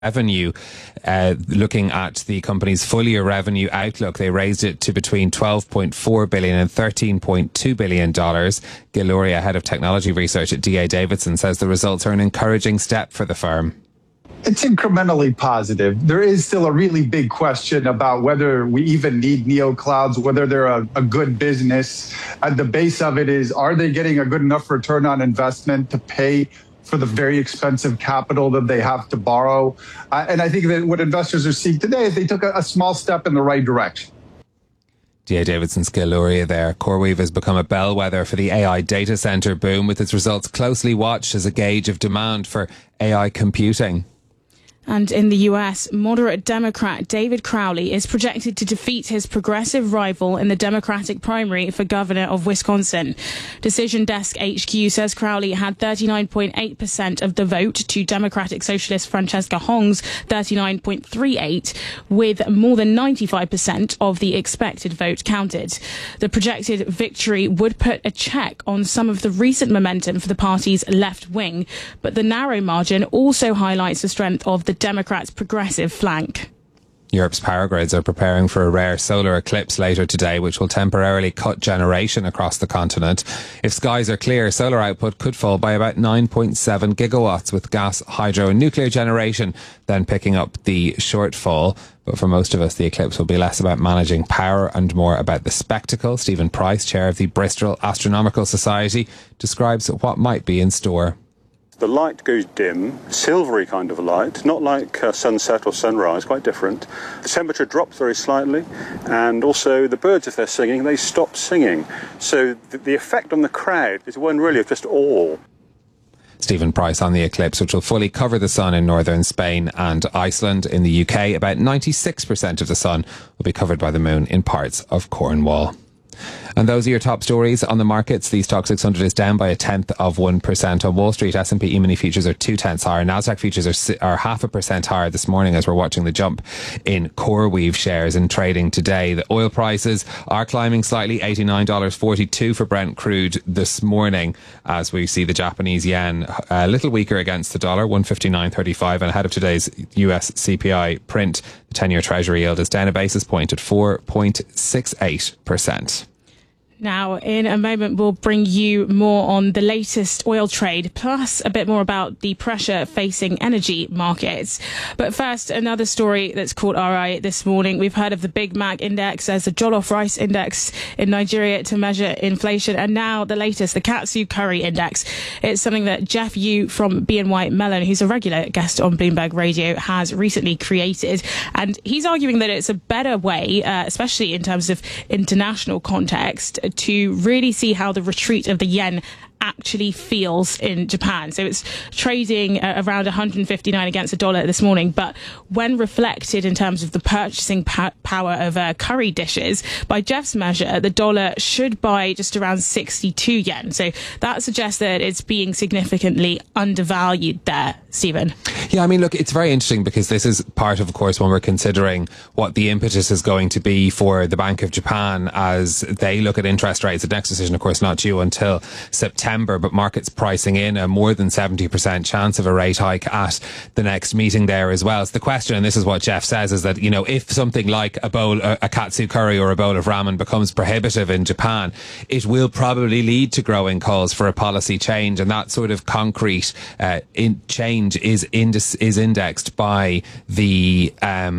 revenue. Looking at the company's full year revenue outlook, they raised it to between $12.4 billion and $13.2 billion. Gil Luria, head of technology research at D.A. Davidson, says the results are an encouraging step for the firm. It's incrementally positive. There is still a really big question about whether we even need neoclouds, whether they're a good business. At the base of it is, are they getting a good enough return on investment to pay for the very expensive capital that they have to borrow? And I think that what investors are seeing today is they took a small step in the right direction. D.A. Davidson's Gil Luria there. CoreWeave has become a bellwether for the AI data centre boom, with its results closely watched as a gauge of demand for AI computing. And in the US, moderate Democrat David Crowley is projected to defeat his progressive rival in the Democratic primary for governor of Wisconsin. Decision Desk HQ says Crowley had 39.8% of the vote to Democratic Socialist Francesca Hong's 39.38%, with more than 95% of the expected vote counted. The projected victory would put a check on some of the recent momentum for the party's left wing, but the narrow margin also highlights the strength of the Democrats' progressive flank. Europe's power grids are preparing for a rare solar eclipse later today, which will temporarily cut generation across the continent. If skies are clear, solar output could fall by about 9.7 gigawatts, with gas, hydro and nuclear generation then picking up the shortfall. But for most of us, the eclipse will be less about managing power and more about the spectacle. Stephen Price, chair of the Bristol Astronomical Society, describes what might be in store. The light goes dim, silvery kind of light, not like sunset or sunrise, quite different. The temperature drops very slightly, and also the birds, if they're singing, they stop singing. So the effect on the crowd is one really of just awe. Stephen Price on the eclipse, which will fully cover the sun in northern Spain and Iceland. In the UK, about 96% of the sun will be covered by the moon in parts of Cornwall. And those are your top stories on the markets. The Stock 600 is down by 0.1% on Wall Street. S&P E-mini futures are 0.2 higher. Nasdaq futures are 0.5% higher this morning, as we're watching the jump in CoreWeave shares in trading today. The oil prices are climbing slightly, $89.42 for Brent crude this morning, as we see the Japanese yen a little weaker against the dollar, 159.35. And ahead of today's US CPI print, the 10-year Treasury yield is down a basis point at 4.68%. Now, in a moment, we'll bring you more on the latest oil trade, plus a bit more about the pressure facing energy markets. But first, another story that's caught our eye this morning. We've heard of the Big Mac Index as a jollof rice index in Nigeria to measure inflation. And now the latest, the Katsu Curry Index. It's something that Jeff Yu from BNY Mellon, who's a regular guest on Bloomberg Radio, has recently created. And he's arguing that it's a better way, especially in terms of international context, to really see how the retreat of the yen actually feels in Japan. So it's trading around 159 against the dollar this morning, but when reflected in terms of the purchasing power of curry dishes, by Jeff's measure, the dollar should buy just around 62 yen. So that suggests that it's being significantly undervalued there, Stephen. Yeah, I mean, look, it's very interesting because this is part of course, when we're considering what the impetus is going to be for the Bank of Japan as they look at interest rates. The next decision, of course, not due until September, but markets pricing in a more than 70% chance of a rate hike at the next meeting there as well. So the question, and this is what Jeff says, is that, you know, if something like a katsu curry or a bowl of ramen becomes prohibitive in Japan, it will probably lead to growing calls for a policy change, and that sort of concrete change is indexed by the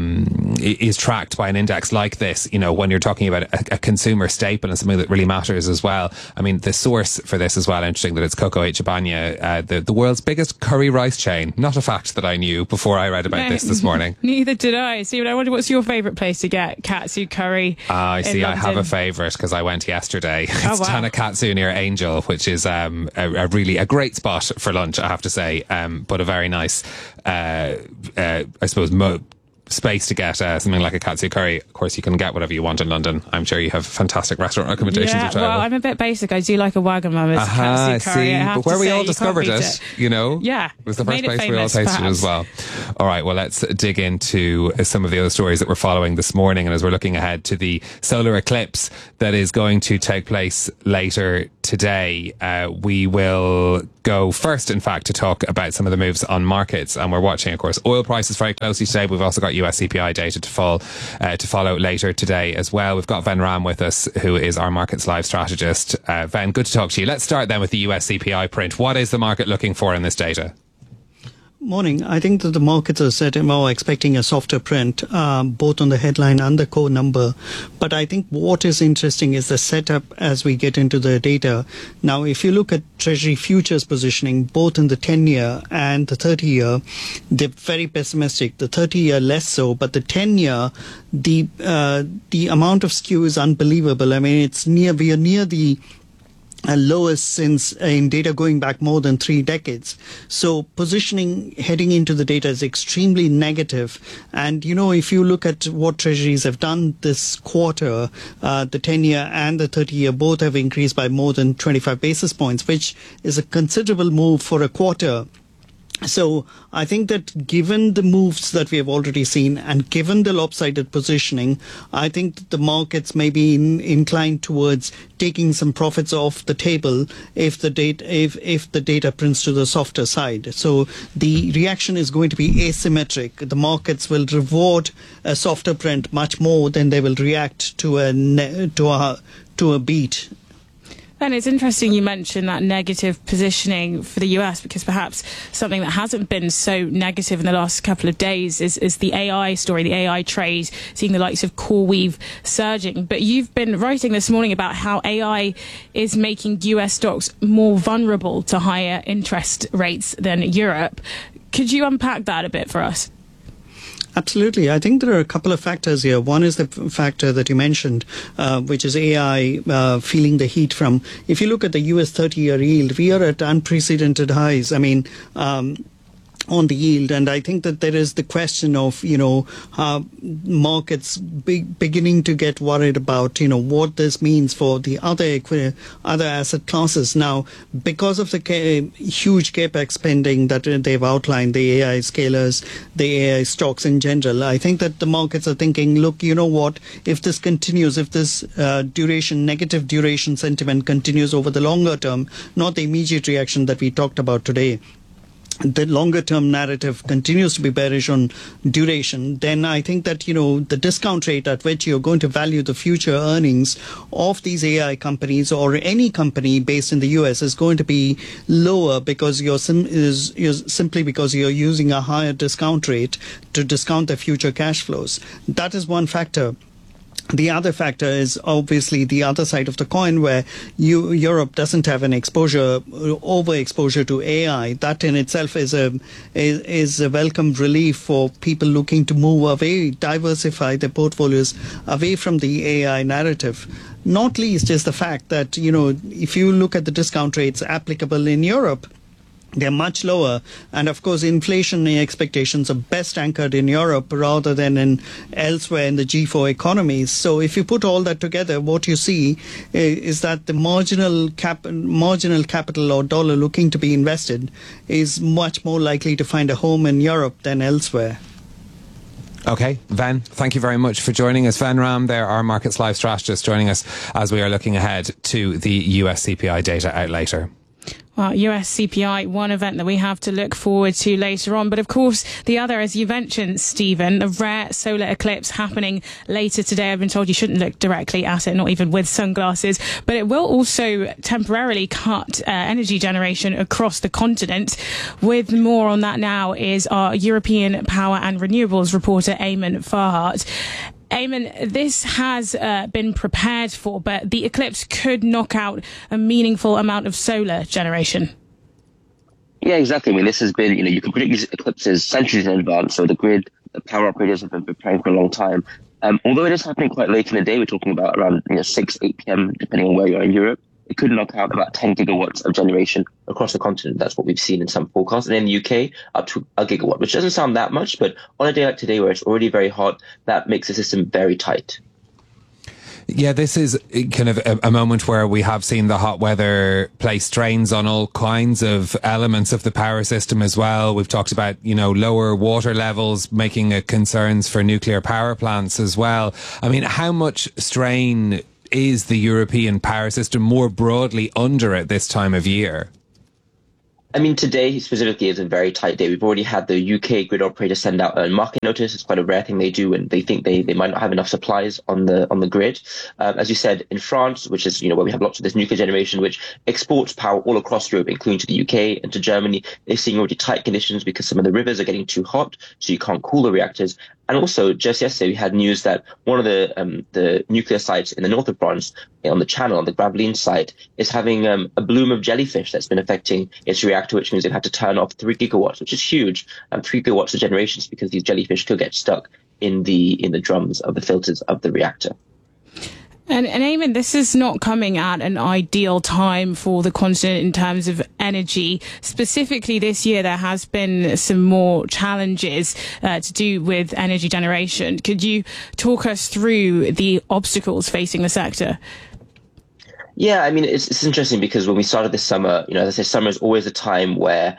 is tracked by an index like this. You know, when you're talking about a consumer staple and something that really matters as well. I mean, the source for this as well, interesting that it's Coco Ichibanya, the world's biggest curry rice chain. Not a fact that I knew before I read about this morning. Neither did I. Stephen, I wonder, what's your favourite place to get katsu curry? I see. I have a favourite because I went yesterday. It's Tanakatsu near Angel, which is a really a great spot for lunch, I have to say, but a very nice, I suppose, space to get something like a katsu curry. Of course, you can get whatever you want in London. I'm sure you have fantastic restaurant recommendations. Yeah, well, I'm a bit basic. I do like a Wagamama's katsu curry. But where we all discovered it, you know, yeah, it was the first place we all tasted it as well. All right, well, let's dig into some of the other stories that we're following this morning. And as we're looking ahead to the solar eclipse that is going to take place later today. We will go first, in fact, to talk about some of the moves on markets, and we're watching, of course, oil prices very closely today. We've also got US CPI data to follow later today as well. We've got Ven Ram with us, who is our Markets Live strategist. Ven, good to talk to you. Let's start then with the US CPI print. What is the market looking for in this data? Morning. I think that the markets are expecting a softer print, both on the headline and the core number. But I think what is interesting is the setup as we get into the data. Now, if you look at Treasury futures positioning, both in the 10-year and the 30-year, they're very pessimistic. The 30-year less so, but the 10-year, the amount of skew is unbelievable. I mean, we are near the lowest since in data going back more than 3 decades. So positioning heading into the data is extremely negative. And, if you look at what treasuries have done this quarter, the 10-year and the 30-year both have increased by more than 25 basis points, which is a considerable move for a quarter. So I think that given the moves that we have already seen and given the lopsided positioning, I think that the markets may be inclined towards taking some profits off the table if the data prints to the softer side. So the reaction is going to be asymmetric. The markets will reward a softer print much more than they will react to a beat. And it's interesting you mentioned that negative positioning for the US, because perhaps something that hasn't been so negative in the last couple of days is the AI story, the AI trade, seeing the likes of CoreWeave surging. But you've been writing this morning about how AI is making US stocks more vulnerable to higher interest rates than Europe. Could you unpack that a bit for us? Absolutely. I think there are a couple of factors here. One is the factor that you mentioned, which is AI feeling the heat from. If you look at the US 30-year yield, we are at unprecedented highs. I mean, on the yield, and I think that there is the question of markets beginning to get worried about what this means for the other asset classes. Now, because of the huge capex spending that they've outlined, the AI scalers, the AI stocks in general, I think that the markets are thinking, look, you know what, if this continues, if this negative duration sentiment continues over the longer term, not the immediate reaction that we talked about today, the longer term narrative continues to be bearish on duration, then I think that, the discount rate at which you're going to value the future earnings of these AI companies or any company based in the US is going to be lower because simply because you're using a higher discount rate to discount the future cash flows. That is one factor. The other factor is obviously the other side of the coin, where Europe doesn't have an overexposure to AI. That in itself is a welcome relief for people looking to move away, diversify their portfolios away from the AI narrative. Not least is the fact that, if you look at the discount rates applicable in Europe, they're much lower, and of course inflation expectations are best anchored in Europe rather than elsewhere in the G4 economies. So if you put all that together, what you see is that the marginal capital or dollar looking to be invested is much more likely to find a home in Europe than elsewhere. Okay, Ven, thank you very much for joining us. Ven Ram, there, our Markets Live strategist, joining us as we are looking ahead to the US CPI data out later. Well, US CPI, one event that we have to look forward to later on. But of course, the other, as you mentioned, Stephen, a rare solar eclipse happening later today. I've been told you shouldn't look directly at it, not even with sunglasses. But it will also temporarily cut energy generation across the continent. With more on that now is our European Power and Renewables reporter, Eamon Farhart. Eamon, this has been prepared for, but the eclipse could knock out a meaningful amount of solar generation. Yeah, exactly. I mean, this has been, you can predict these eclipses centuries in advance. So the grid, the power operators have been preparing for a long time. Although it is happening quite late in the day, we're talking about around 6, 8 p.m., depending on where you are in Europe. It could knock out about 10 gigawatts of generation across the continent. That's what we've seen in some forecasts. And in the UK, up to a gigawatt, which doesn't sound that much, but on a day like today where it's already very hot, that makes the system very tight. Yeah, this is kind of a moment where we have seen the hot weather place strains on all kinds of elements of the power system as well. We've talked about, lower water levels making concerns for nuclear power plants as well. I mean, how much strain is the European power system more broadly under at this time of year? I mean, today specifically is a very tight day. We've already had the UK grid operator send out a market notice. It's quite a rare thing they do, and they think they might not have enough supplies on the grid. As you said, in France, which is where we have lots of this nuclear generation, which exports power all across Europe, including to the UK and to Germany, they're seeing already tight conditions because some of the rivers are getting too hot, so you can't cool the reactors. And also, just yesterday, we had news that one of the nuclear sites in the north of France, on the Channel, on the Gravelines site, is having a bloom of jellyfish that's been affecting its reactor, which means they've had to turn off 3 gigawatts, which is huge, 3 gigawatts of generations, because these jellyfish could get stuck in the drums of the filters of the reactor. And Eamon, this is not coming at an ideal time for the continent in terms of energy. Specifically this year, there has been some more challenges to do with energy generation. Could you talk us through the obstacles facing the sector? Yeah, I mean, it's interesting because when we started this summer, as I say, summer is always a time where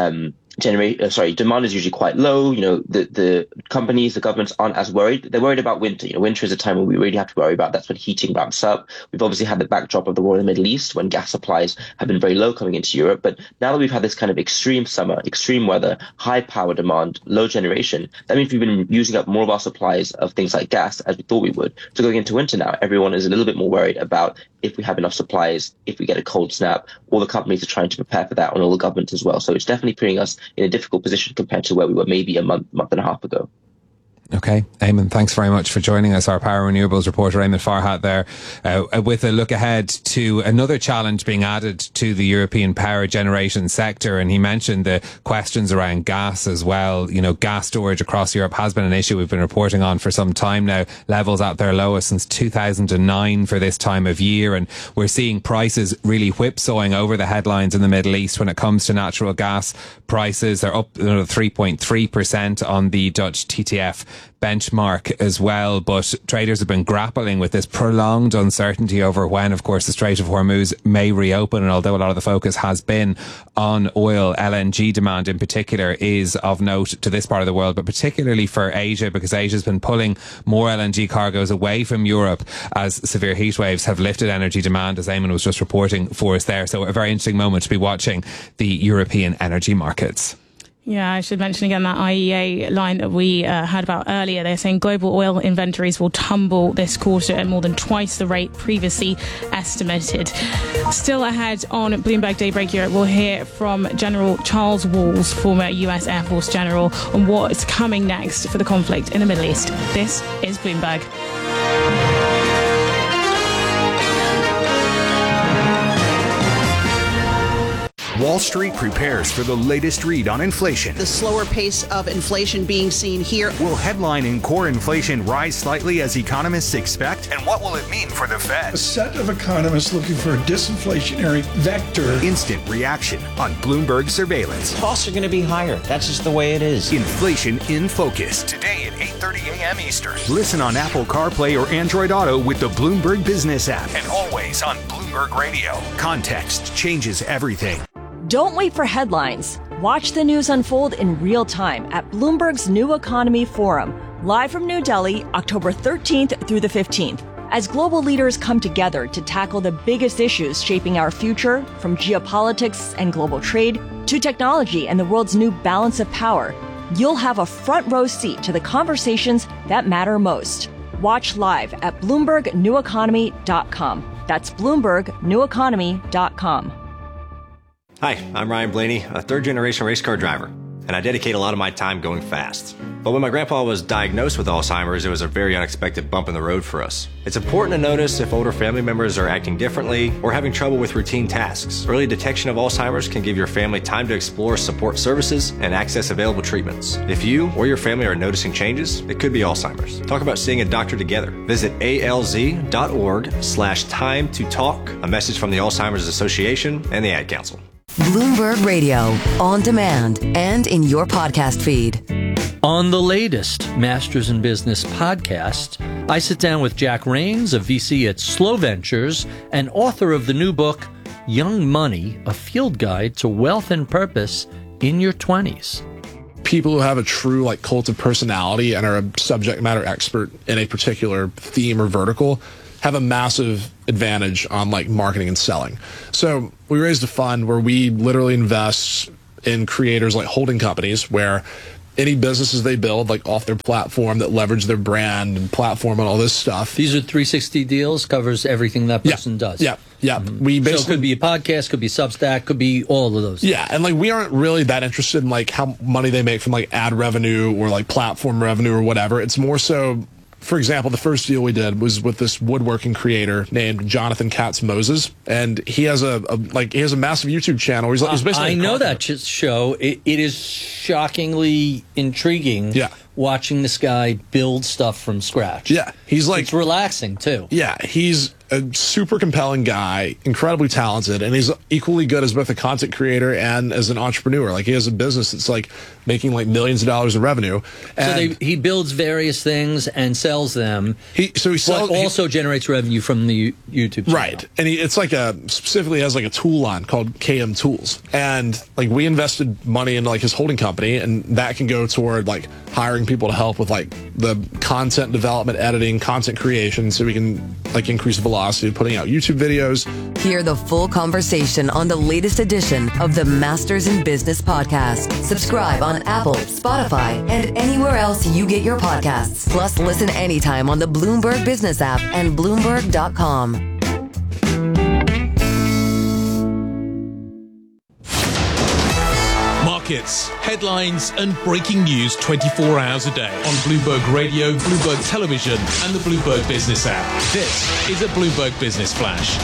demand is usually quite low. The companies, the governments aren't as worried. They're worried about winter. Winter is a time when we really have to worry about. That's when heating ramps up. We've obviously had the backdrop of the war in the Middle East when gas supplies have been very low coming into Europe. But now that we've had this kind of extreme summer, extreme weather, high power demand, low generation, that means we've been using up more of our supplies of things like gas as we thought we would. So going into winter now, everyone is a little bit more worried about if we have enough supplies, if we get a cold snap. All the companies are trying to prepare for that, and all the governments as well. So it's definitely putting us in a difficult position compared to where we were maybe a month and a half ago. Okay, Eamon, thanks very much for joining us. Our Power Renewables reporter, Eamon Farhat there, with a look ahead to another challenge being added to the European power generation sector. And he mentioned the questions around gas as well. Gas storage across Europe has been an issue we've been reporting on for some time now. Levels at their lowest since 2009 for this time of year. And we're seeing prices really whipsawing over the headlines in the Middle East when it comes to natural gas prices. They're up 3.3% on the Dutch TTF benchmark as well, but traders have been grappling with this prolonged uncertainty over when, of course, the Strait of Hormuz may reopen. And although a lot of the focus has been on oil, LNG demand in particular is of note to this part of the world, but particularly for Asia, because Asia's been pulling more LNG cargoes away from Europe as severe heat waves have lifted energy demand, as Eamon was just reporting for us there. So a very interesting moment to be watching the European energy markets. Yeah, I should mention again that IEA line that we heard about earlier. They're saying global oil inventories will tumble this quarter at more than twice the rate previously estimated. Still ahead on Bloomberg Daybreak Europe, we'll hear from General Charles Walls, former US Air Force general, on what's coming next for the conflict in the Middle East. This is Bloomberg. Wall Street prepares for the latest read on inflation. The slower pace of inflation being seen here. Will headline and core inflation rise slightly as economists expect? And what will it mean for the Fed? A set of economists looking for a disinflationary vector. Instant reaction on Bloomberg Surveillance. Costs are going to be higher. That's just the way it is. Inflation in Focus. Today at 8:30 a.m. Eastern. Listen on Apple CarPlay or Android Auto with the Bloomberg Business app. And always on Bloomberg Radio. Context changes everything. Don't wait for headlines. Watch the news unfold in real time at Bloomberg's New Economy Forum, live from New Delhi, October 13th through the 15th. As global leaders come together to tackle the biggest issues shaping our future, from geopolitics and global trade to technology and the world's new balance of power, you'll have a front row seat to the conversations that matter most. Watch live at BloombergNewEconomy.com. That's BloombergNewEconomy.com. Hi, I'm Ryan Blaney, a third-generation race car driver, and I dedicate a lot of my time going fast. But when my grandpa was diagnosed with Alzheimer's, it was a very unexpected bump in the road for us. It's important to notice if older family members are acting differently or having trouble with routine tasks. Early detection of Alzheimer's can give your family time to explore support services and access available treatments. If you or your family are noticing changes, it could be Alzheimer's. Talk about seeing a doctor together. Visit alz.org/time to talk. A message from the Alzheimer's Association and the Ad Council. Bloomberg Radio, on demand and in your podcast feed. On the latest Masters in Business podcast, I sit down with Jack Rains, a VC at Slow Ventures and author of the new book, Young Money, A Field Guide to Wealth and Purpose in Your 20s. People who have a true cult of personality and are a subject matter expert in a particular theme or vertical have a massive advantage on like marketing and selling. So we raised a fund where we literally invest in creators like holding companies, where any businesses they build like off their platform that leverage their brand and platform and all this stuff. These are 360 deals, covers everything that person does. Yeah. Mm-hmm. We basically, so it could be a podcast, could be Substack, could be all of those. Yeah, and like we aren't really that interested in like how money they make from like ad revenue or like platform revenue or whatever. It's more so, for example, the first deal we did was with this woodworking creator named Jonathan Katz Moses, and he has a massive YouTube channel. He's basically I know that show. It is shockingly intriguing. Yeah. Watching this guy build stuff from scratch. Yeah, he's like, it's relaxing too. Yeah, he's a super compelling guy, incredibly talented, and he's equally good as both a content creator and as an entrepreneur. Like he has a business that's like making like millions of dollars in revenue. And so he builds various things and sells them. He also generates revenue from the YouTube channel. Right, and it's like specifically has like a tool line called KM Tools, and like we invested money in like his holding company, and that can go toward like hiring people to help with like the content development, editing, content creation, so we can like increase velocity of putting out YouTube videos. Hear the full conversation on the latest edition of the Masters in Business podcast. Subscribe on Apple, Spotify, and anywhere else you get your podcasts. Plus, listen anytime on the Bloomberg Business app and Bloomberg.com. Markets, headlines, and breaking news 24 hours a day on Bloomberg Radio, Bloomberg Television, and the Bloomberg Business app. This is a Bloomberg Business Flash.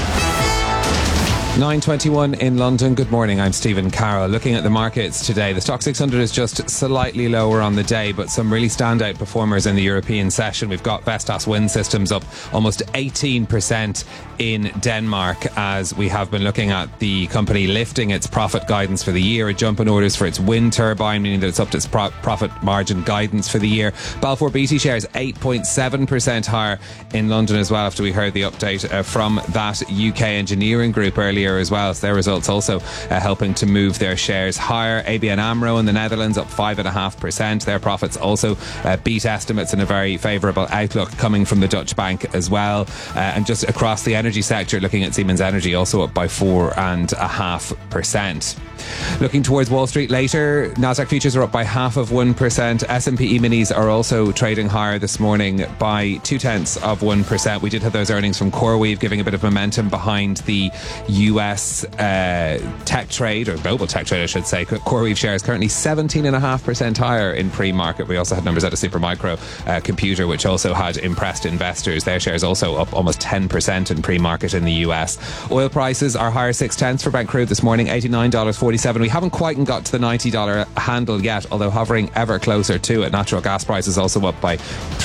9:21 in London. Good morning. I'm Stephen Carroll. Looking at the markets today, the Stoxx 600 is just slightly lower on the day, but some really standout performers in the European session. We've got Vestas Wind Systems up almost 18% in Denmark, as we have been looking at the company lifting its profit guidance for the year, a jump in orders for its wind turbine, meaning that it's up to its profit margin guidance for the year. Balfour Beatty shares 8.7% higher in London as well, after we heard the update from that UK engineering group earlier as well. So their results also helping to move their shares higher. ABN AMRO in the Netherlands up 5.5%. Their profits also beat estimates in a very favourable outlook coming from the Dutch bank as well. And just across the energy sector, looking at Siemens Energy, also up by 4.5%. Looking towards Wall Street later, Nasdaq futures are up by 0.5%. S&P E-minis are also trading higher this morning by 0.2%. We did have those earnings from CoreWeave giving a bit of momentum behind the US tech trade, or global tech trade I should say. CoreWeave shares currently 17.5% higher in pre-market. We also had numbers out of Supermicro Computer, which also had impressed investors. Their shares also up almost 10% in pre-market in the US. Oil prices are higher 0.6 for Brent crude this morning, $89.47. We haven't quite got to the $90 handle yet, although hovering ever closer to it. Natural gas prices also up by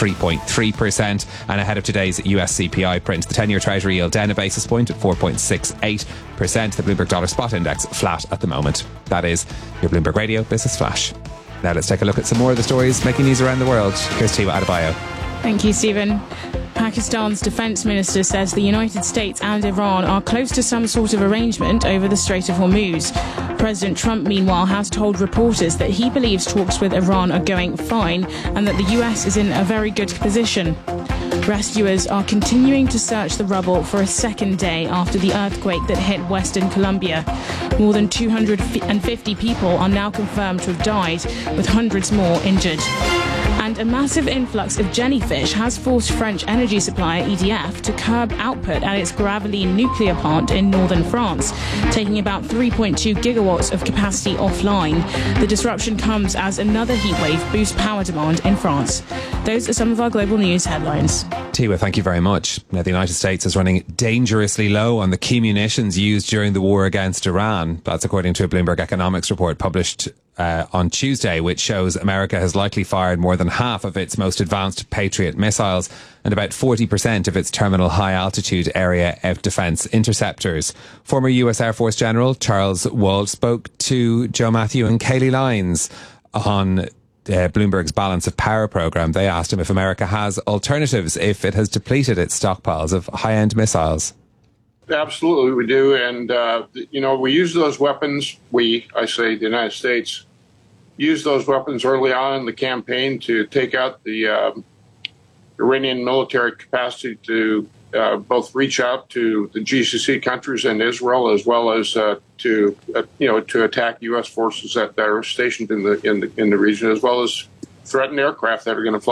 3.3%. And ahead of today's US CPI print, the 10-year Treasury yield down a basis point at 4.68%. The Bloomberg Dollar Spot Index flat at the moment. That is your Bloomberg Radio Business Flash. Now let's take a look at some more of the stories making news around the world. Here's Tiwa Adebayo. Thank you, Stephen. Pakistan's defense minister says the United States and Iran are close to some sort of arrangement over the Strait of Hormuz. President Trump, meanwhile, has told reporters that he believes talks with Iran are going fine and that the US is in a very good position. Rescuers are continuing to search the rubble for a second day after the earthquake that hit Western Colombia. More than 250 people are now confirmed to have died, with hundreds more injured. And a massive influx of jellyfish has forced French energy supplier EDF to curb output at its Gravelines nuclear plant in northern France, taking about 3.2 gigawatts of capacity offline. The disruption comes as another heatwave boosts power demand in France. Those are some of our global news headlines. Tiwa, thank you very much. Now, the United States is running dangerously low on the key munitions used during the war against Iran. That's according to a Bloomberg Economics report published on Tuesday, which shows America has likely fired more than half of its most advanced Patriot missiles and about 40% of its terminal high-altitude area of defence interceptors. Former US Air Force General Charles Wald spoke to Joe Matthew and Kayleigh Lyons on Bloomberg's Balance of Power program. They asked him if America has alternatives if it has depleted its stockpiles of high-end missiles. Absolutely, we do. And, we use those weapons. I say the United States, used those weapons early on in the campaign to take out the Iranian military capacity to both reach out to the GCC countries and Israel, as well as to attack U.S. forces that are stationed in the region, as well as threatened aircraft that are going to fly